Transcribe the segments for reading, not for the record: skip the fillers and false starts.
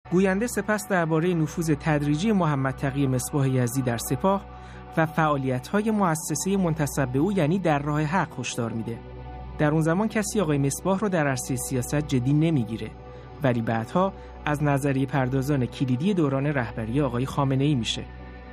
گوینده سپس درباره نفوذ تدریجی محمد تقی مصباح یزدی در سپاه و فعالیت‌های مؤسسه منتسب به او یعنی در راه حق هشدار میده. در اون زمان کسی آقای مصباح رو در عرصه سیاست جدی نمیگیره، ولی بعدها از نظریه پردازان کلیدی دوران رهبری آقای خامنه‌ای میشه.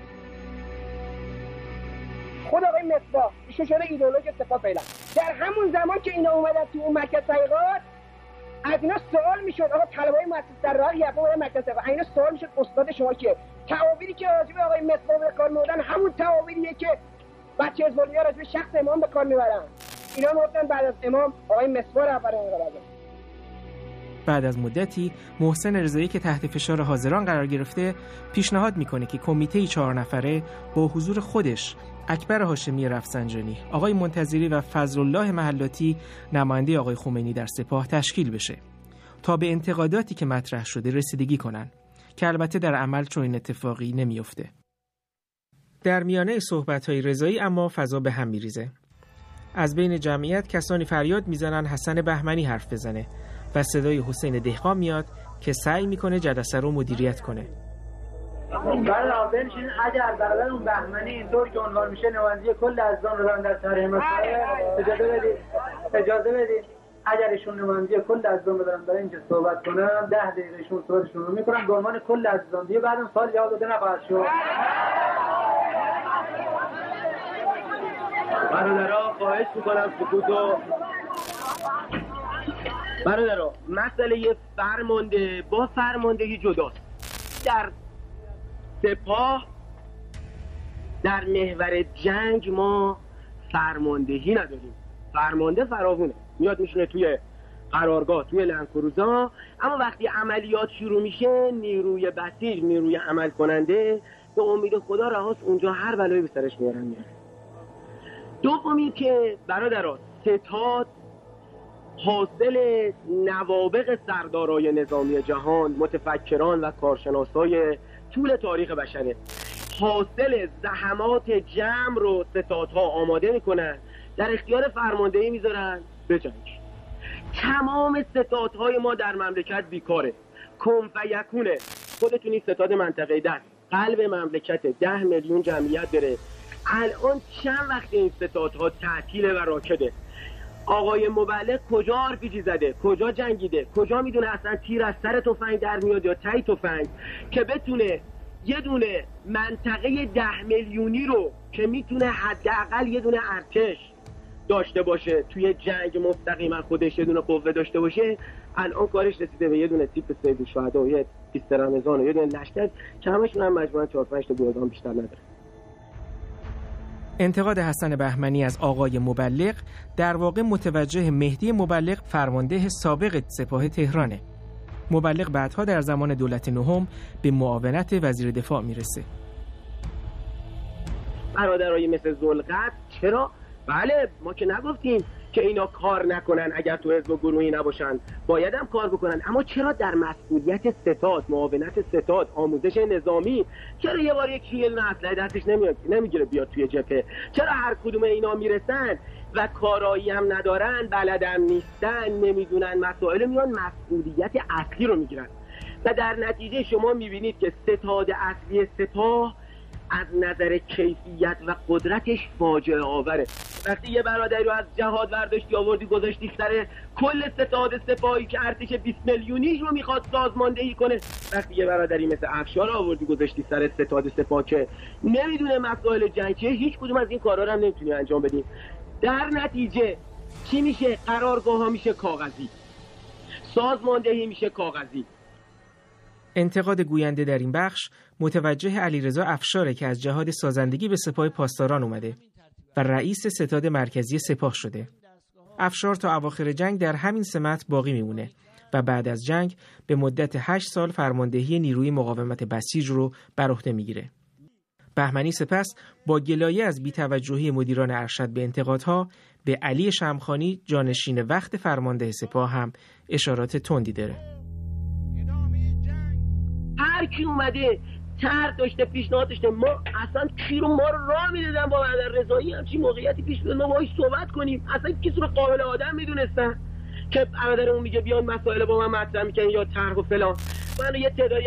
خود آقای مصباح ایشون شده ایدئولوژ سپاه فعلا. در همون زمان که اینا اومدن تو اون مرکز تحقیقات از اینا سوال میشد، آقا طلبای مؤسسه در راه یقه اومدن مرکز تحقیقات، اینا سوال میشد استاد شما که تعابیری که راجع آقای مصباح به کار میبردن همون تعابیریه که بچه حزب الله راجع به شخص امام به کار میبرن. اینا گفتن بعد از امام آقای مصباح رهبر انقلاب. بعد از مدتی محسن رضایی که تحت فشار حاضران قرار گرفته پیشنهاد میکنه که کمیته 4 نفره با حضور خودش، اکبر هاشمی رفسنجانی، آقای منتظری و فضلالله محلاتی نماینده آقای خمینی در سپاه تشکیل بشه تا به انتقاداتی که مطرح شده رسیدگی کنن که البته در عمل چنین اتفاقی نمیفته. در میانه صحبت‌های رضایی اما فضا به هم میریزه. از بین جمعیت کسانی فریاد میزنن حسن بهمنی حرف بزنه و صدای حسین دهقان میاد که سعی میکنه جلسه رو مدیریت کنه. برای حاضر میشین اگر برادر اون بهمنی اینطور که عنوان میشه نماینده کل عزیزان رو در طرح مسائل اجازه بدید اگر ایشون نماینده کل عزیزان رو دارن برای اینجا صحبت کنم 10 دقیقه ایشون صحبتشون رو میکنم به عنوان کل عزیزان دیگه بعدم سال جواب داده نخواهد شد. برادرها خواهش میکنم سکوتو. برادرها مسئله فرمانده با فرماندهی جداست. در سپاه در محور جنگ ما فرماندهی نداریم. فرمانده فراوونه میاد میشونه توی قرارگاه توی لنگ‌کروزا، اما وقتی عملیات شروع میشه نیروی بسیج، نیروی عمل کننده به امید خدا رهاست اونجا هر بلایی به سرش میارن. دومی که برادرها ستاد حاصل نوابغ سردارای نظامی جهان، متفکران و کارشناسای طول تاریخ بشره. حاصل زحمات جمع رو ستادها آماده میکنن در اختیار فرماندهی میذارن به جنگ. تمام ستادهای ما در مملکت بیکاره، کن فیکونه. خودتونی ستاد منطقه 10 قلب مملکت 10 میلیون جمعیت داره. الان چند وقت این ستادها تعطیله و راکده. آقای مبلغ کجا آرپیجی زده، کجا جنگیده، کجا میدونه اصلا تیر از سر تفنگ در میاد یا تی تفنگ که بتونه یه دونه منطقه 10 میلیونی رو که میتونه حداقل یه دونه ارتش داشته باشه توی جنگ مستقیما خودش یه دونه قوه داشته باشه. الان کارش رسیده به یه دونه تیپ سید الشهدا و یه پیست رمضان و یه دونه لشکر که همشون هم مجموعاً 4-5 تا گروگان بیشتر نداره. انتقاد حسن بهمنی از آقای مبلغ در واقع متوجه مهدی مبلغ فرمانده سابق سپاه تهرانه. مبلغ بعدها در زمان دولت نهم به معاونت وزیر دفاع میرسه. برادرای مثل ذوالقرد چرا؟ بله ما که نگفتیم که اینا کار نکنن، اگر تو حزب و گروهی نباشن باید هم کار بکنن، اما چرا در مسئولیت ستاد، معاونت ستاد، آموزش نظامی چرا یه بار یکی یه اسلحه دستش نمیگیره بیاد توی جبهه؟ چرا هر کدوم اینا میرسن و کارایی هم ندارن، بلدم نیستن، نمیدونن مسائل، میان مسئولیت اصلی رو میگیرن و در نتیجه شما میبینید که ستاد اصلی سپاه از نظر کیفیت و قدرتش فاجعه آوره. وقتی یه برادری رو از جهاد برداشتی آوردی گذاشتی سر کل ستاد سپاهی که ارتش 20 میلیونی رو میخواد سازماندهی کنه، وقتی یه برادری مثل افشار آوردی گذاشتی سر ستاد سپاه که نمیدونه مسائل جنگ چیه، هیچ کدوم از این کارا رو هم نمیتونی انجام بدی. در نتیجه چی میشه؟ قرارگاه ها میشه کاغذی، سازماندهی میشه کاغذی. انتقاد گوینده در این بخش متوجه علیرضا افشاره که از جهاد سازندگی به سپاه پاسداران اومده و رئیس ستاد مرکزی سپاه شده. افشار تا اواخر جنگ در همین سمت باقی میمونه و بعد از جنگ به مدت 8 سال فرماندهی نیروی مقاومت بسیج رو بر عهده میگیره. بهمنی سپس با گلایه از بی‌توجهی مدیران ارشد به انتقادها به علی شمخانی جانشین وقت فرمانده سپاه هم اشارات تندی داره. هر کی اومده طرح داشته، پیشنهاد داشته، ما اصلا کی رو ما رو راه میدادن با برادر رضایی همچین موقعیتی پیش بیاد ما باهاش صحبت کنیم، اصلا کسی رو قابل آدم میدونستن که برادر اون میگه بیان مسائل با من مطرح میکنن یا طرح و فلان. من یه تعدادی